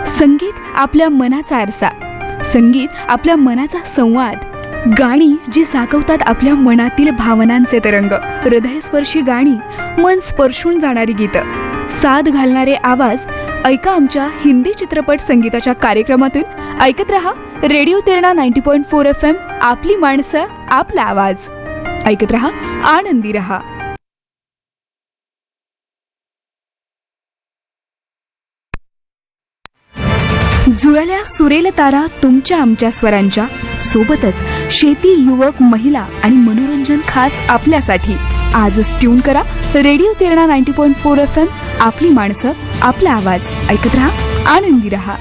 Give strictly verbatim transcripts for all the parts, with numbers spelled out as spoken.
संगीत आपल्या मनाचा आरसा, संगीत आपल्या मनाचा संवाद, गाणी जी जागवतात आपल्या मनातील भावनांचे तरंग, हृदयस्पर्शी गाणी, मन स्पर्शून जाणारी गीतं, साद घालणारे आवाज. ऐका आमच्या हिंदी चित्रपट संगीताच्या कार्यक्रमातून. ऐकत रहा radio Terna ninety point four F M. आपली माणसं, आपला आवाज. ऐकत रहा, आनंदी रहा. जुळल्या सुरेल तारा तुमच्या आमच्या स्वरांच्या सोबतच शेती, युवक, महिला आणि मनोरंजन खास आपल्यासाठी. आजच ट्यून करा radio Terna ninety point four F M. आपली माणसं, आपला आवाज. ऐकत रहा, आनंदी रहा.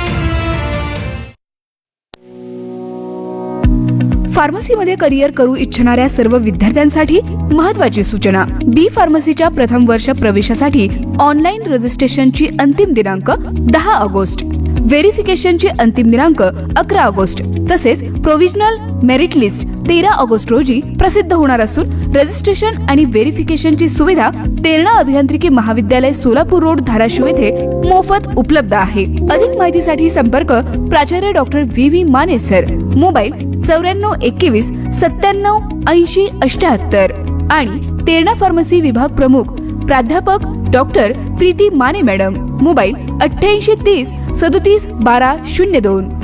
फार्मसीमध्ये करिअर करू इच्छिणाऱ्या सर्व विद्यार्थ्यांसाठी महत्त्वाची सूचना. बी फार्मसीच्या प्रथम वर्ष प्रवेशासाठी ऑनलाईन रजिस्ट्रेशनची अंतिम दिनांक दहा ऑगस्ट, व्हेरिफिकेशनची अंतिम दिनांक अकरा ऑगस्ट तसेच प्रोव्हिजनल मेरिट लिस्ट तेरा ऑगस्ट रोजी प्रसिद्ध होणार असून रजिस्ट्रेशन आणि व्हेरिफिकेशनची सुविधा तेरणा अभियांत्रिकी महाविद्यालय, सोलापूर रोड, धाराशिव येथे मोफत उपलब्ध आहे. अधिक माहितीसाठी संपर्क प्राचार्य doctor V V Mane sir, mobile चौऱ्याण्णव एकवीस सत्त्याण्णव ऐंशी अठ्याहत्तर आणि तेरणा फार्मसी विभाग प्रमुख प्राध्यापक doctor Preeti Mane madam, mobile अठ्ठ्याऐंशी तीस सदोतीस बारा शून्य दोन.